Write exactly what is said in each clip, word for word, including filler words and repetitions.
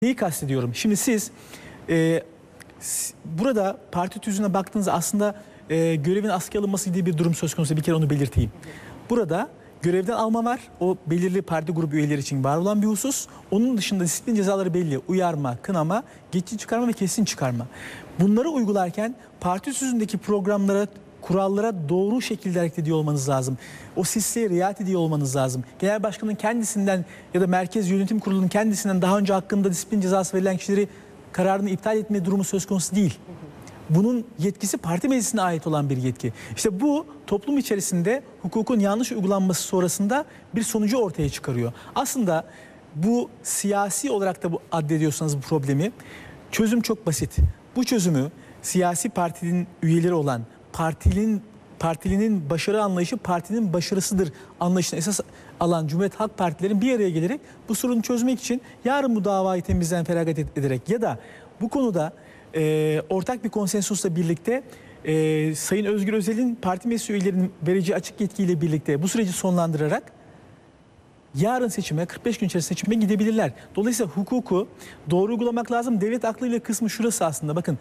Neyi kastediyorum? Şimdi siz e, burada parti tüzüğüne baktığınızda aslında e, görevin askıya alınması diye bir durum söz konusu. Bir kere onu belirteyim. Burada görevden alma var. O belirli parti grubu üyeleri için var olan bir husus. Onun dışında disiplin cezaları belli. Uyarma, kınama, geçici çıkarma ve kesin çıkarma. Bunları uygularken parti tüzüğündeki programlara, kurallara doğru şekilde hareket ediyor olmanız lazım. O sisliğe riayet ediyor olmanız lazım. Genel başkanın kendisinden ya da merkez yönetim kurulunun kendisinden daha önce hakkında disiplin cezası verilen kişileri kararını iptal etme durumu söz konusu değil. Bunun yetkisi parti meclisine ait olan bir yetki. İşte bu toplum içerisinde hukukun yanlış uygulanması sonrasında bir sonucu ortaya çıkarıyor. Aslında bu siyasi olarak da bu addediyorsanız bu problemi, çözüm çok basit. Bu çözümü siyasi partinin üyeleri olan partinin partilinin başarı anlayışı partinin başarısıdır anlayışını esas alan Cumhuriyet Halk Partilerin bir araya gelerek bu sorunu çözmek için yarın bu davayı temizden feragat ederek ya da bu konuda e, ortak bir konsensusla birlikte e, Sayın Özgür Özel'in parti meclis üyelerinin vereceği açık yetkiyle birlikte bu süreci sonlandırarak yarın seçime, kırk beş gün içerisinde seçime gidebilirler. Dolayısıyla hukuku doğru uygulamak lazım. Devlet aklıyla kısmı şurası aslında. Bakın,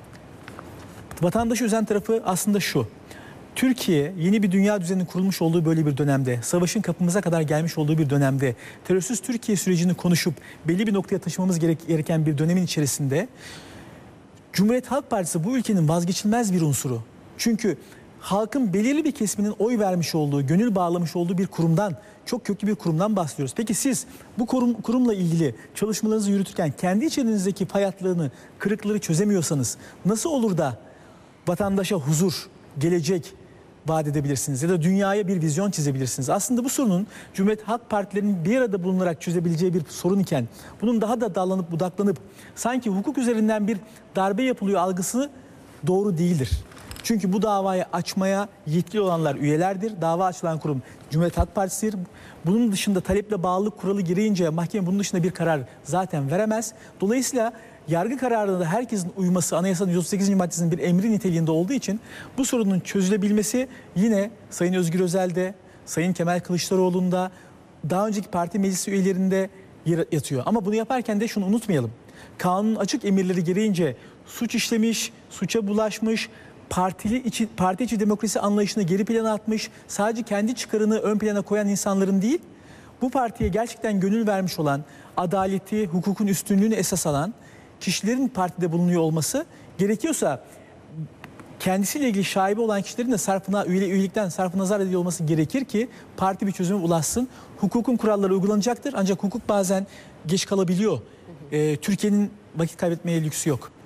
vatandaşı üzen tarafı aslında şu. Türkiye yeni bir dünya düzeninin kurulmuş olduğu böyle bir dönemde, savaşın kapımıza kadar gelmiş olduğu bir dönemde, terörsüz Türkiye sürecini konuşup belli bir noktaya taşımamız gereken bir dönemin içerisinde Cumhuriyet Halk Partisi bu ülkenin vazgeçilmez bir unsuru. Çünkü halkın belirli bir kesiminin oy vermiş olduğu, gönül bağlamış olduğu bir kurumdan, çok köklü bir kurumdan bahsediyoruz. Peki siz bu kurum, kurumla ilgili çalışmalarınızı yürütürken kendi içinizdeki pay hattlarını, kırıkları çözemiyorsanız nasıl olur da vatandaşa huzur, gelecek vaat edebilirsiniz ya da dünyaya bir vizyon çizebilirsiniz? Aslında bu sorunun Cumhuriyet Halk Partilerinin bir arada bulunarak çözebileceği bir sorun iken bunun daha da dallanıp budaklanıp sanki hukuk üzerinden bir darbe yapılıyor algısı doğru değildir. Çünkü bu davayı açmaya yetkili olanlar üyelerdir. Dava açılan kurum Cumhuriyet Halk Partisi'dir. Bunun dışında taleple bağlılık kuralı gereğince mahkeme bunun dışında bir karar zaten veremez. Dolayısıyla yargı kararına da herkesin uyması anayasanın yüz otuz sekizinci maddesinin bir emri niteliğinde olduğu için bu sorunun çözülebilmesi yine Sayın Özgür Özel'de, Sayın Kemal Kılıçdaroğlu'nda, daha önceki parti meclisi üyelerinde yatıyor. Ama bunu yaparken de şunu unutmayalım. Kanunun açık emirleri gereğince suç işlemiş, suça bulaşmış, partili içi, parti içi demokrasi anlayışını geri plana atmış, sadece kendi çıkarını ön plana koyan insanların değil, bu partiye gerçekten gönül vermiş olan, adaleti, hukukun üstünlüğünü esas alan kişilerin partide bulunuyor olması, gerekiyorsa kendisiyle ilgili şaibe olan kişilerin de sarfına, üye, üyelikten sarfı nazar ediyor olması gerekir ki parti bir çözüme ulaşsın. Hukukun kuralları uygulanacaktır ancak hukuk bazen geç kalabiliyor. Ee, Türkiye'nin vakit kaybetmeye lüksü yok.